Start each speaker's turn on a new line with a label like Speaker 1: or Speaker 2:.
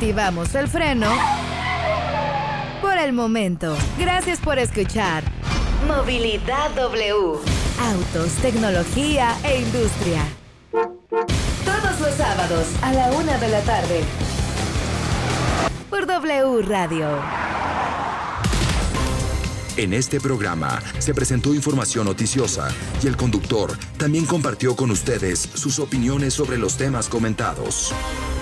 Speaker 1: activamos el freno por el momento. Gracias por escuchar Movilidad W. Autos, tecnología e industria. Todos los sábados a la 1 de la tarde. Por W Radio.
Speaker 2: En este programa se presentó información noticiosa y el conductor también compartió con ustedes sus opiniones sobre los temas comentados.